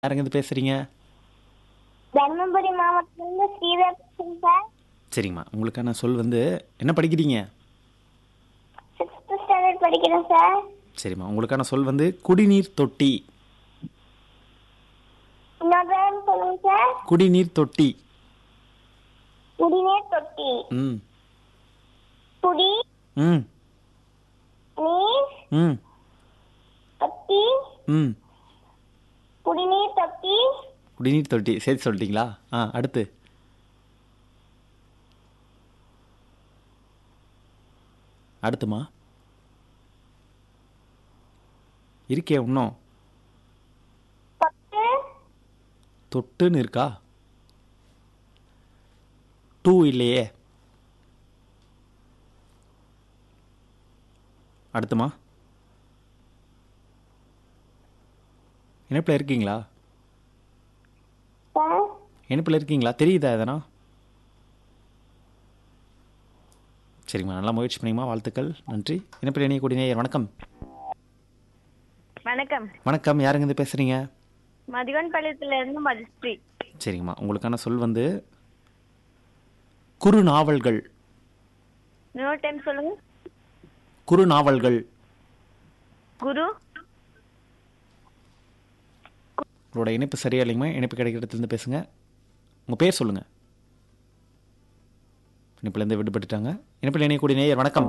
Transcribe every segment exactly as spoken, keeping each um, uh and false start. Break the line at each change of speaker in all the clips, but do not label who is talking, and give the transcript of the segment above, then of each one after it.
யாருங்க இது பேசுறீங்க?
தர்மபுரி மாவட்டத்திலிருந்து ஸ்ரீதர் பேசுறேன் சார்.
சரிங்கம்மா, உங்களுக்கான சொல் வந்து என்ன படிக்கிறீங்க?
சிக்ஸ்த் ஸ்டாண்டர்ட் படிக்கிறேன் சார்.
சரிம்மா, உங்களுக்கான சொல் வந்து குடிநீர் தொட்டி.
இன்னொரு தடவை சொல்லுங்க சார்.
குடிநீர் தொட்டி.
குடிநீர் தொட்டி.
ம்
குடி
ம்
நீர்
ம்
தொட்டி.
ம்
குடிநீர் தொட்டி.
குடிநீர் தொட்டி சேர்த்து சொல்லிட்டீங்களா? ஆ, அடுத்து அடுத்துமா இருக்கே இன்னும்
தொட்டு.
தொட்டுன்னு இருக்கா? டூ இல்லையே. அடுத்துமா இணைப்பில் இருக்கீங்களா?
சார்
இணைப்பில் இருக்கீங்களா? தெரியுதா எதனா? சரிம்மா, நல்லா முயற்சி பண்ணிங்கம்மா, வாழ்த்துக்கள், நன்றி. இணைப்பில் இணையக்கூடிய நேயர் வணக்கம்.
வணக்கம்.
வணக்கம், யாருங்க இது பேசுறீங்க?
மதிவன் பாளையத்துல இருந்து மதுஸ்ரீ.
சரிங்கம்மா, உங்களுக்கான சொல் வந்து குறு நாவல்கள்.
இன்னொரு டைம் சொல்லுங்க.
குறு நாவல்கள்.
குரு.
உங்களோட இணைப்பு சரியா இல்லைங்கம்மா, இணைப்பு கிடைக்கிற இடத்துலேருந்து பேசுங்க. உங்கள் பேர் சொல்லுங்கள். இணைப்புலேருந்து விடுபட்டுட்டாங்க. இணைப்பில் இணையக்கூடிய நேயர் வணக்கம்.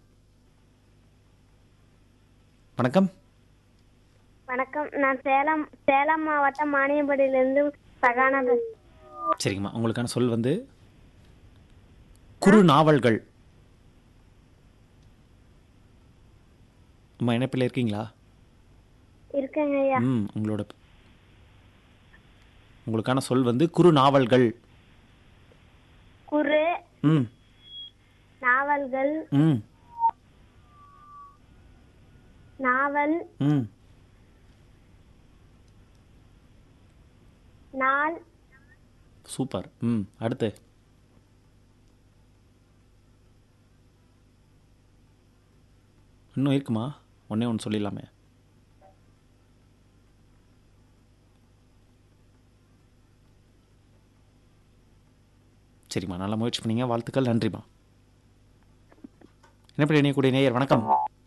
வணக்கம்.
வணக்கம். நான் சேலம் சேலம் மாவட்டம் மானியம்படியிலிருந்து சகானா பேசுறேன்.
சரிங்கம்மா, உங்களுக்கான சொல் வந்து குறு நாவல்கள். அம்மா இணைப்பில் இருக்கீங்களா?
இருக்கேங்க ஐயா.
ம் உங்களோட உங்களுக்கான சொல் வந்து குறு நாவல்கள்.
குறு
ம்
நாவல்கள்.
ம்
நாவல்
ம்
நாள்.
சூப்பர். ம் அடுத்து இன்னும் இருக்குமா? ஒன்றே ஒன்று சொல்லிடலாமே. சரிம்மா, நல்லா முயற்சி பண்ணீங்க, வாழ்த்துக்கள், நன்றிம்மா. என்ன இணையக்கூடிய நேயர் வணக்கம்.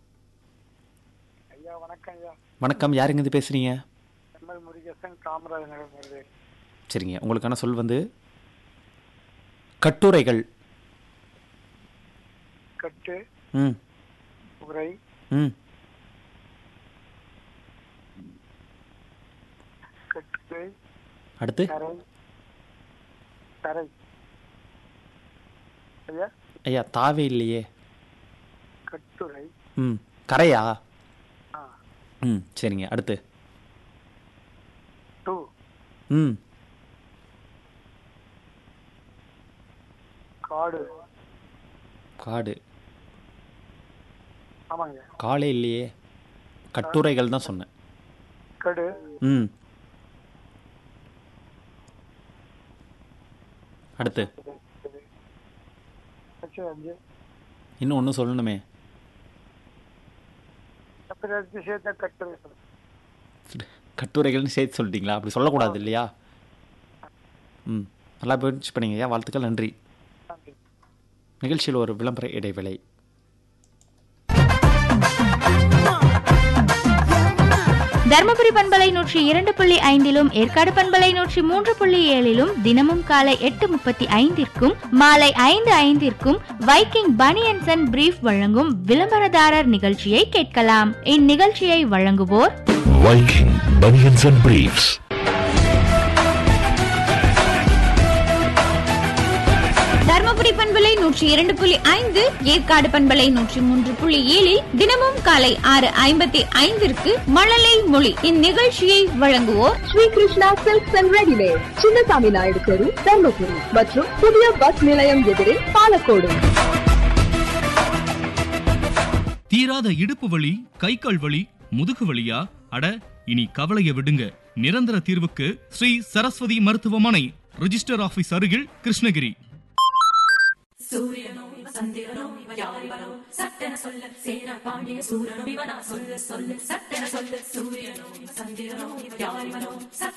ஐயா வணக்கம் ஐயா.
வணக்கம், யாருங்க இது பேசுறீங்க?
எம்எல் முருகேசன், காமராஜ் நகர் வருது.
சரிங்க, உங்களுக்கான சொல் வந்து கட்டுரைகள்.
கட்டு
ம்
உரை
ம்
கட்டுரை
அடுத்து
கரை கரை. ஐயா
ஐயா தாவே இல்லையே.
கட்டுரை.
ம் கரையா?
ஆ
ம் சரிங்க, அடுத்து
டூ
ம்
காடு.
காடு.
ஆமாங்க.
காலே இல்லையே, கட்டுரைகள் தான் சொன்னேன்.
கடு
ம் அடுத்து
லட்சம் அஞ்சு.
இன்னும் ஒன்று சொல்லணுமே.
அப்புறம் அடுத்து சேர்த்த கட்டுரை சொல்லு.
கட்டுரைகள்னு சேர்த்து சொல்லிட்டீங்களா? அப்படி சொல்லக்கூடாது இல்லையா? ம் நல்லா முயற்சி பண்ணீங்க ஐயா, வாழ்த்துக்கள், நன்றி.
நன்றி.
நிகழ்ச்சியில் ஒரு விளம்பர இடைவேளை.
தர்மபுரி பண்பலை நூற்றி இரண்டு புள்ளி ஐந்திலும் ஏற்காடு பண்பலை நூற்றி மூன்று புள்ளி ஏழிலும் தினமும் காலை எட்டு முப்பத்தி ஐந்திற்கும் மாலை ஐந்து ஐந்திற்கும் வைக்கிங் பனியன்ஸ் அண்ட் பிரீஃப் வழங்கும் விளம்பரதாரர் நிகழ்ச்சியை கேட்கலாம். இந்நிகழ்ச்சியை வழங்குவோர்
Viking banians and briefs.
Dharmapuri பண்பலை நூற்றி இரண்டு புள்ளி ஐந்து ஏற்காடு பண்பலை நூற்றி மூன்று புள்ளி ஏழில் தினமும் காலை ஆறு ஐம்பத்தி ஐந்திற்கு மழலை மொழி. இந்நிகழ்ச்சியை வழங்குவோர்
Sri Krishna silks and readymade, Chinnasamy Naidu தெரு, தர்மபுரி மற்றும் புதிய பஸ் நிலையம் எதிரே பாலக்கோடு.
தீராத இடுப்பு வலி, கை கால் வலி, முதுகு வலியா? அட இனி கவலைய விடுங்க. நிரந்தர தீர்வுக்கு ஸ்ரீ சரஸ்வதி மருத்துவமனை, ரிஜிஸ்டர் ஆபீஸ் அருகில், கிருஷ்ணகிரி.
சூரியனோ சந்திரனோ யாரிவனோ சட்டென சொல்ல சேர பாண்டிய சூரனோ இவனா சொல்ல சொல்ல சட்டென சொல்ல சூரியனோ சந்திரனோ யாரிவனோ